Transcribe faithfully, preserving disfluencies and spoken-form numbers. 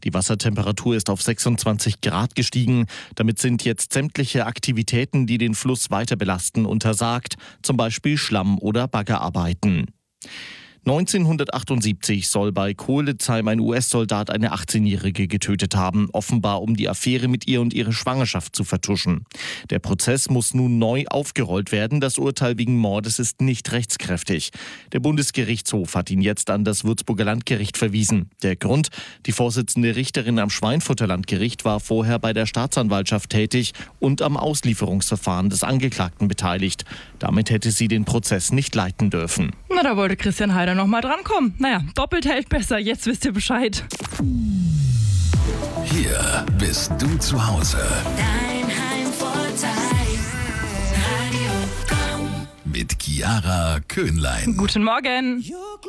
Die Wassertemperatur ist auf sechsundzwanzig Grad gestiegen. Damit sind jetzt sämtliche Aktivitäten, die den Fluss weiter belasten, untersagt, zum Beispiel Schlamm- oder Baggerarbeiten. neunzehnhundertachtundsiebzig soll bei Kohlezheim ein U S-Soldat eine achtzehnjährige getötet haben, offenbar um die Affäre mit ihr und ihre Schwangerschaft zu vertuschen. Der Prozess muss nun neu aufgerollt werden. Das Urteil wegen Mordes ist nicht rechtskräftig. Der Bundesgerichtshof hat ihn jetzt an das Würzburger Landgericht verwiesen. Der Grund: Die vorsitzende Richterin am Schweinfurter Landgericht war vorher bei der Staatsanwaltschaft tätig und am Auslieferungsverfahren des Angeklagten beteiligt. Damit hätte sie den Prozess nicht leiten dürfen. Na, da wollte Christian Heider noch mal drankommen. Naja, doppelt hält besser, jetzt wisst ihr Bescheid. Hier bist du zu Hause. Dein Heimvorteil. Radio Komm. Mit Chiara Köhnlein. Guten Morgen.